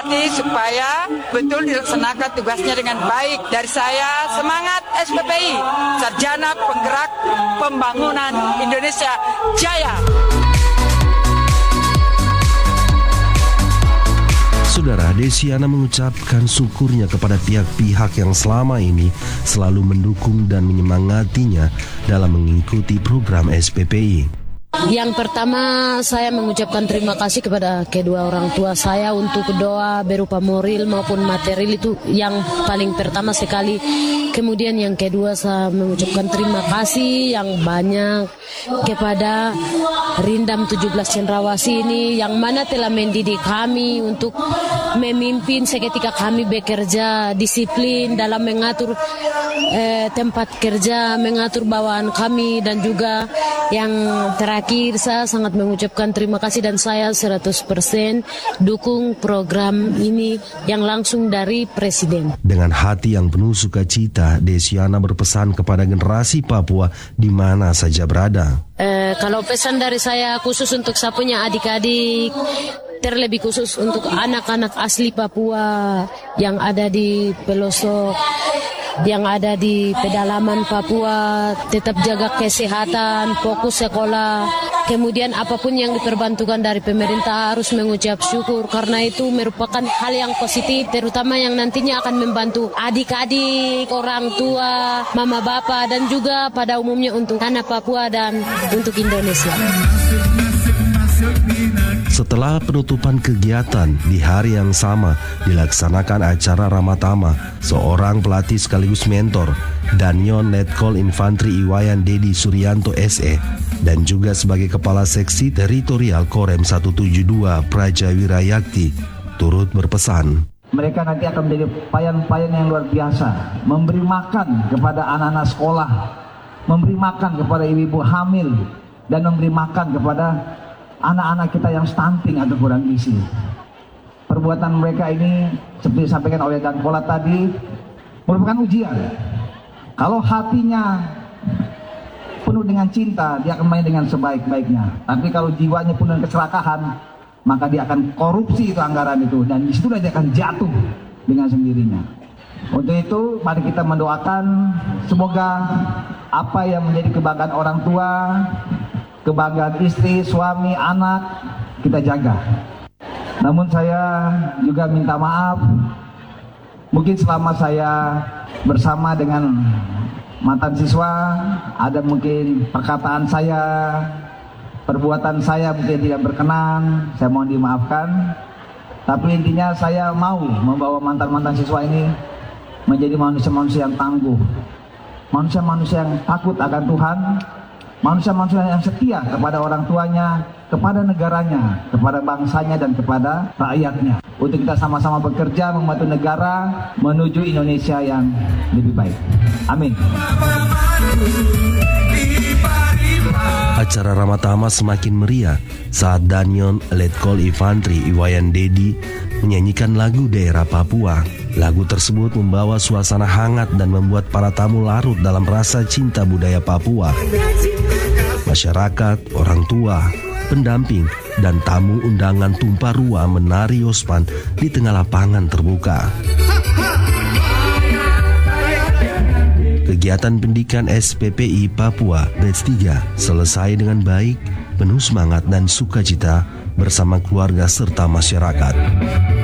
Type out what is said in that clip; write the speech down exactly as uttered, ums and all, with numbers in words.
hati supaya betul dilaksanakan tugasnya dengan baik. Dari saya, semangat S P P I, Sarjana Penggerak Pembangunan Indonesia Jaya. Saudara, Desiana mengucapkan syukurnya kepada pihak-pihak yang selama ini selalu mendukung dan menyemangatinya dalam mengikuti program S P P I. Yang pertama, saya mengucapkan terima kasih kepada kedua orang tua saya untuk doa berupa moral maupun material, itu yang paling pertama sekali. Kemudian yang kedua, saya mengucapkan terima kasih yang banyak kepada Rindam tujuh belas Cendrawasih ini yang mana telah mendidik kami untuk memimpin seketika kami bekerja, disiplin dalam mengatur eh, tempat kerja, mengatur bawaan kami, dan juga yang terakhir saya sangat mengucapkan terima kasih dan saya seratus persen dukung program ini yang langsung dari Presiden. Dengan hati yang penuh sukacita, Desiana berpesan kepada generasi Papua di mana saja berada. Eh, kalau pesan dari saya khusus untuk saya punya adik-adik, terlebih khusus untuk anak-anak asli Papua yang ada di pelosok, yang ada di pedalaman Papua, tetap jaga kesehatan, fokus sekolah. Kemudian apapun yang diperbantukan dari pemerintah harus mengucap syukur, karena itu merupakan hal yang positif, terutama yang nantinya akan membantu adik-adik, orang tua, mama bapak, dan juga pada umumnya untuk tanah Papua dan untuk Indonesia. Setelah penutupan kegiatan, di hari yang sama dilaksanakan acara Ramatama. Seorang pelatih sekaligus mentor, Danyon Letkol Infantri Iwayan Dedi Suryanto S E, dan juga sebagai Kepala Seksi Teritorial Korem seratus tujuh puluh dua Prajawira Yakti, turut berpesan. Mereka nanti akan menjadi payan-payan yang luar biasa, memberi makan kepada anak-anak sekolah, memberi makan kepada ibu-ibu hamil, dan memberi makan kepada anak-anak kita yang stunting atau kurang gizi. Perbuatan mereka ini seperti disampaikan oleh Dan Kolat tadi merupakan ujian. Kalau hatinya penuh dengan cinta, dia akan main dengan sebaik-baiknya. Tapi kalau jiwanya penuh dengan keserakahan, maka dia akan korupsi itu anggaran itu, dan disitulah dia akan jatuh dengan sendirinya. Untuk itu mari kita mendoakan semoga apa yang menjadi kebanggaan orang tua, kebanggaan istri, suami, anak, kita jaga. Namun saya juga minta maaf, mungkin selama saya bersama dengan mantan siswa, ada mungkin perkataan saya, perbuatan saya mungkin tidak berkenan, saya mohon dimaafkan. Tapi intinya saya mau membawa mantan-mantan siswa ini menjadi manusia-manusia yang tangguh, manusia-manusia yang takut akan Tuhan, manusia-manusia yang setia kepada orang tuanya, kepada negaranya, kepada bangsanya, dan kepada rakyatnya. Untuk kita sama-sama bekerja membantu negara menuju Indonesia yang lebih baik. Amin. Acara Ramatama semakin meriah saat Danyon Letkol Infantri Iwayan Dedi menyanyikan lagu daerah Papua. Lagu tersebut membawa suasana hangat dan membuat para tamu larut dalam rasa cinta budaya Papua. Masyarakat, orang tua, pendamping, dan tamu undangan tumpah ruah menari yospan di tengah lapangan terbuka. Kegiatan pendidikan S P P I Papua Batch tiga selesai dengan baik, penuh semangat dan sukacita bersama keluarga serta masyarakat.